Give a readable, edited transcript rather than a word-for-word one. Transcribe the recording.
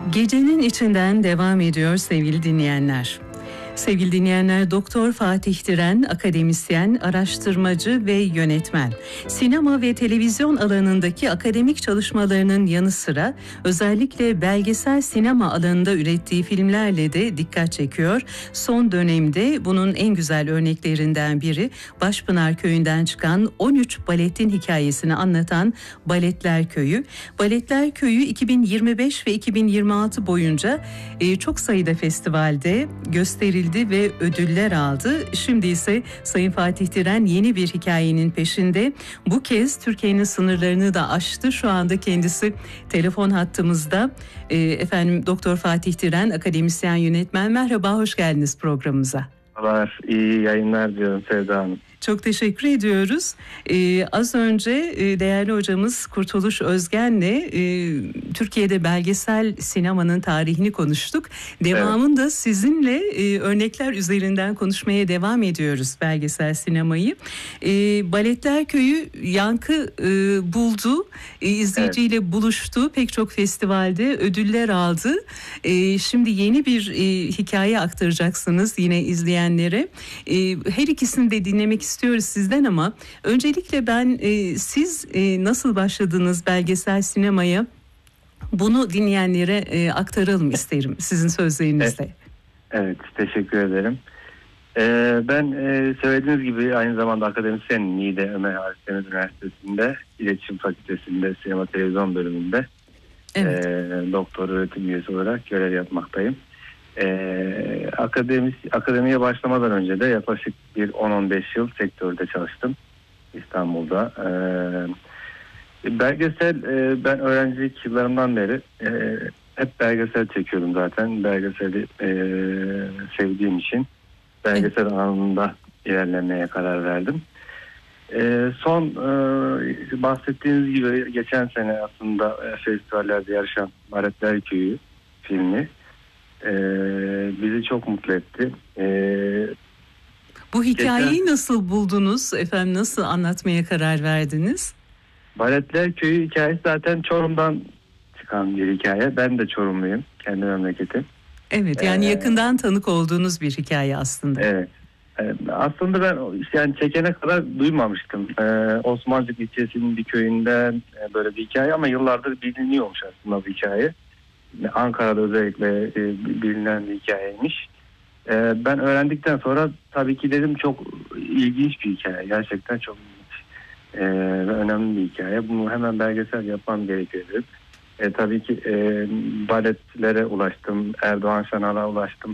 Gecenin içinden devam ediyor sevgili dinleyenler. Sevgili dinleyenler, Doktor Fatih Diren, akademisyen, araştırmacı ve yönetmen. Sinema ve televizyon alanındaki akademik çalışmalarının yanı sıra özellikle belgesel sinema alanında ürettiği filmlerle de dikkat çekiyor. Son dönemde bunun en güzel örneklerinden biri Başpınar Köyü'nden çıkan 13 baletin hikayesini anlatan Baletler Köyü. Baletler Köyü 2025 ve 2026 boyunca çok sayıda festivalde gösterildi ve ödüller aldı. Şimdi ise Sayın Fatih Diren yeni bir hikayenin peşinde. Bu kez Türkiye'nin sınırlarını da aştı. Şu anda kendisi telefon hattımızda. Efendim Doktor Fatih Diren, akademisyen, yönetmen. Merhaba, hoş geldiniz programımıza. Merhabalar, iyi yayınlar diyorum Sevda Hanım. Çok teşekkür ediyoruz. Az önce değerli hocamız Kurtuluş Özgen'le Türkiye'de belgesel sinemanın tarihini konuştuk. Devamında evet, sizinle örnekler üzerinden konuşmaya devam ediyoruz belgesel sinemayı. Baletler Köyü yankı buldu, izleyiciyle evet, buluştu. Pek çok festivalde ödüller aldı. Şimdi yeni bir hikaye aktaracaksınız yine izleyenlere. Her ikisini de dinlemek istiyoruz sizden ama öncelikle ben siz nasıl başladınız belgesel sinemaya, bunu dinleyenlere aktaralım isterim sizin sözlerinizle. Evet, teşekkür ederim. Ben söylediğiniz gibi aynı zamanda akademisyenim Niğde Ömer Halis Deniz Üniversitesi'nde İletişim Fakültesi'nde Sinema Televizyon bölümünde evet, doktor öğretim üyesi olarak görev yapmaktayım. Akademiye başlamadan önce de yaklaşık bir 10-15 yıl sektörde çalıştım İstanbul'da. Belgesel, ben öğrencilik yıllarımdan beri hep belgesel çekiyorum zaten. Belgeseli sevdiğim için belgesel alanında ilerlemeye karar verdim. Son bahsettiğiniz gibi geçen sene aslında festivallerde yarışan Baletler Köyü filmi bizi çok mutlu etti. Bu hikayeyi nasıl buldunuz efendim? Nasıl anlatmaya karar verdiniz? Baletler Köyü hikayesi zaten Çorum'dan çıkan bir hikaye. Ben de Çorumluyum. Kendi memleketim. Evet, yani yakından tanık olduğunuz bir hikaye aslında. Evet. Aslında ben yani çekene kadar duymamıştım. Osmancık ilçesinin bir köyünden böyle bir hikaye ama yıllardır biliniyormuş aslında bu hikaye. Ankara'da özellikle bilinen bir hikayeymiş. Ben öğrendikten sonra tabii ki dedim çok ilginç bir hikaye. Gerçekten çok ilginç ve önemli bir hikaye. Bunu hemen belgesel yapmam gerekiyor dedim. Tabii ki baletlere ulaştım. Erdoğan Şanal'a ulaştım.